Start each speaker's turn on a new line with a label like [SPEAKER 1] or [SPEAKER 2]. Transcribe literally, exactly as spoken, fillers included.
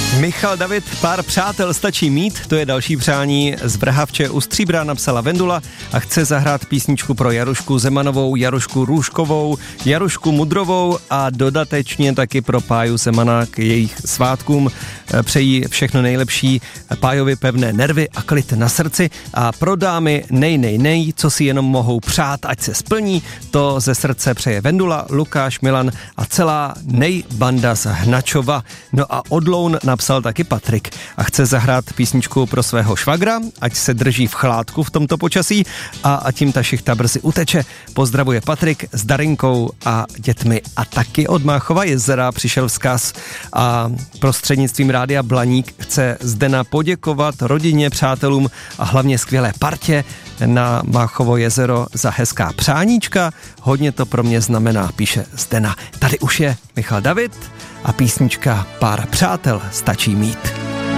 [SPEAKER 1] Michal David, pár přátel stačí mít, to je další přání. Z Vrhavče u Stříbra napsala Vendula a chce zahrát písničku pro Jarušku Zemanovou, Jarušku Růžkovou, Jarušku Mudrovou a dodatečně taky pro Páju Zemana k jejich svátkům. Přejí všechno nejlepší, Pájovi pevné nervy a klid na srdci a pro dámy nej, nej, nej, co si jenom mohou přát, ať se splní, to ze srdce přeje Vendula, Lukáš, Milan a celá nejbanda z Hnačova. No a odloun napsal taky Patrik a chce zahrát písničku pro svého švagra, ať se drží v chládku v tomto počasí a ať tím ta šichta brzy uteče. Pozdravuje Patrik s Darinkou a dětmi. A taky od Máchova jezera přišel vzkaz a prostřednictvím Rádia Blaník chce Zdena poděkovat rodině, přátelům a hlavně skvělé partě na Máchovo jezero za hezká přáníčka. Hodně to pro mě znamená, píše Zdena. Tady už je Michal David a písnička Pár přátel stačí mít.